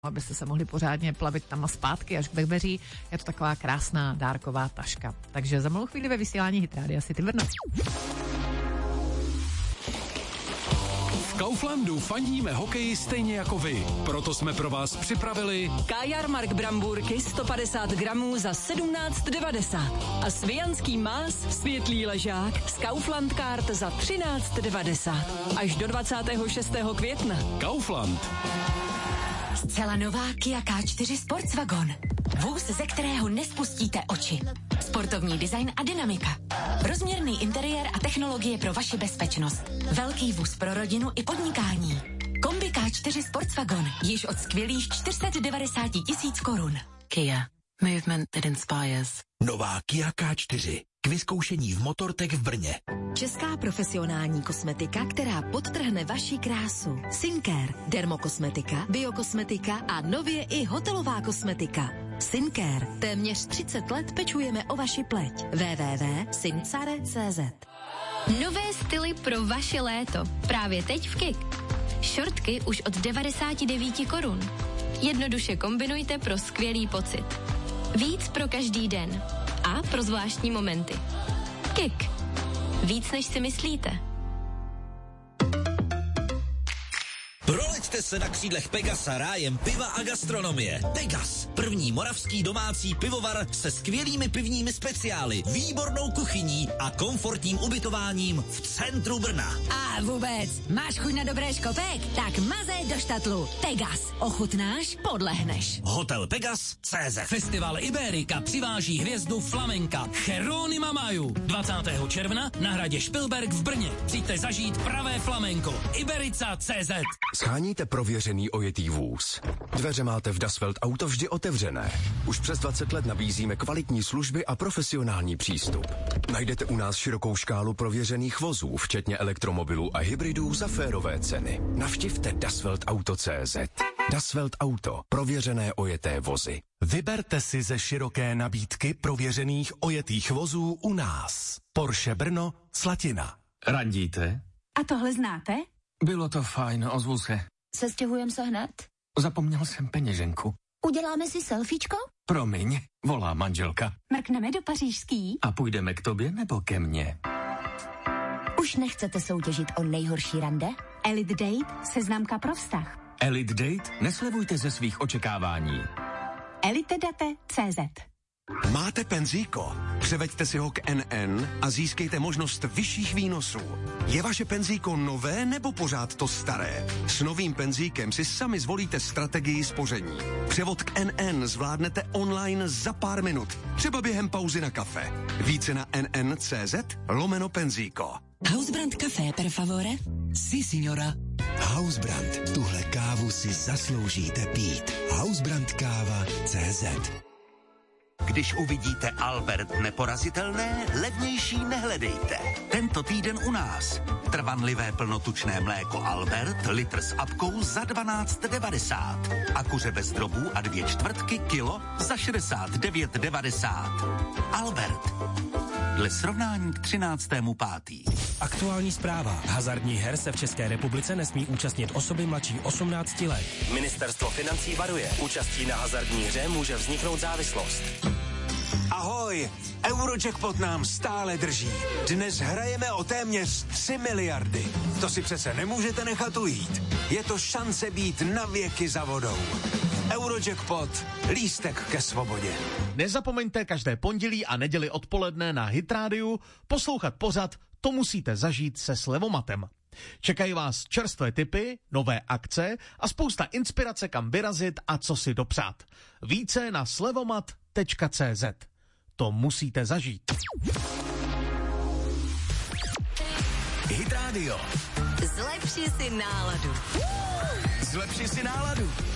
abyste se mohli pořádně plavit tam a zpátky až k Bebeří. Je to taková krásná dárková taška. Takže za malou chvíli ve vysílání Hit Rádia City Brno. V Kauflandu fandíme hokeji stejně jako vy. Proto jsme pro vás připravili Kajarmark Bramburky 150 gramů za 17,90 a Svijanský más světlý ležák z Kaufland Card za 13,90 až do 26. května. Kaufland. Zcela nová Kia K4 Sportswagon. Vůz, ze kterého nespustíte oči. Sportovní design a dynamika. Rozměrný interiér a technologie pro vaši bezpečnost. Velký vůz pro rodinu i podnikání. Kombi K4 Sportswagon. Již od skvělých 490 000 korun. Kia. Movement that inspires. Nová Kia K4. K vyzkoušení v Motortech v Brně. Česká profesionální kosmetika, která podtrhne vaši krásu. Syncare, dermokosmetika, biokosmetika a nově i hotelová kosmetika. Syncare. Téměř 30 let pečujeme o vaši pleť. www.syncare.cz. Nové styly pro vaše léto. Právě teď v KIK. Šortky už od 99 korun. Jednoduše kombinujte pro skvělý pocit. Víc pro každý den. A pro zvláštní momenty. KIK. Víc, než si myslíte. Proleďte se na křídlech Pegasa rájem piva a gastronomie. Pegas, první moravský domácí pivovar se skvělými pivními speciály, výbornou kuchyní a komfortním ubytováním v centru Brna. A vůbec, máš chuť na dobré škopek? Tak mazej do štatlu. Pegas. Ochutnáš, podlehneš. Hotel Pegas.cz. Festival Iberika přiváží hvězdu flamenka Jeronima Maju 20. června na hradě Špilberk v Brně. Přijďte zažít pravé flamenko. Iberica.cz. Sháníte prověřený ojetý vůz. Dveře máte v Dasvelt Auto vždy otevřené. Už přes 20 let nabízíme kvalitní služby a profesionální přístup. Najdete u nás širokou škálu prověřených vozů, včetně elektromobilů a hybridů za férové ceny. Navštivte dasveltauto.cz. Dasvelt Auto. Prověřené ojeté vozy. Vyberte si ze široké nabídky prověřených ojetých vozů u nás. Porsche Brno, Slatina. Randíte? A tohle znáte? Bylo to fajn, ozvu se. Sestěhujeme se hned? Zapomněl jsem peněženku. Uděláme si selfiečko? Promiň, volá manželka. Mrkneme do pařížský? A půjdeme k tobě nebo ke mně? Už nechcete soutěžit o nejhorší rande? Elite Date, seznamka pro vztah. Elite Date? Neslevujte ze svých očekávání. elitedate.cz. Máte penzíko? Převeďte si ho k NN a získejte možnost vyšších výnosů. Je vaše penzíko nové nebo pořád to staré? S novým penzíkem si sami zvolíte strategii spoření. Převod k NN zvládnete online za pár minut, třeba během pauzy na kafe. Více na nn.cz/penzíko. Housebrand Café, per favore? Si, signora. Housebrand. Tuhle kávu si zasloužíte pít. Housebrandkáva.cz. Když uvidíte Albert neporazitelné, levnější nehledejte. Tento týden u nás. Trvanlivé plnotučné mléko Albert, litr s apkou za 12,90. A kuře bez drobů a 2/4 kilo za 69,90. Albert. Dle srovnání k 13.5. Aktuální zpráva. Hazardních her se v České republice nesmí účastnit osoby mladší 18 let. Ministerstvo financí varuje. Účastí na hazardní hře může vzniknout závislost. Ahoj, Eurojackpot nám stále drží. Dnes hrajeme o téměř 3 miliardy. To si přece nemůžete nechat ujít. Je to šance být na věky za vodou. Eurojackpot, lístek ke svobodě. Nezapomeňte každé pondělí a neděli odpoledne na Hit Rádiu poslouchat pořad To musíte zažít se Slevomatem. Čekají vás čerstvé tipy, nové akce a spousta inspirace, kam vyrazit a co si dopřát. Více na slevomat.cz. To musíte zažít. Hit Radio. Zlepši si náladu. Zlepši si náladu.